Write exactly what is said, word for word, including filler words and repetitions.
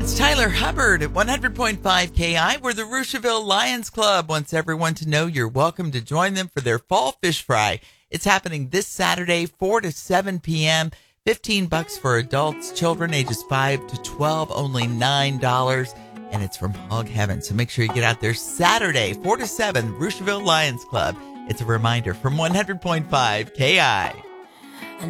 Tyler Hubbard at one hundred point five K I, where the Rushville Lions Club wants everyone to know you're welcome to join them for their fall fish fry. It's happening this Saturday, four to seven p.m., fifteen bucks for adults, children ages five to twelve, only nine dollars, and it's from Hog Heaven. So make sure you get out there Saturday, four to seven, Rushville Lions Club. It's a reminder from one hundred point five K I.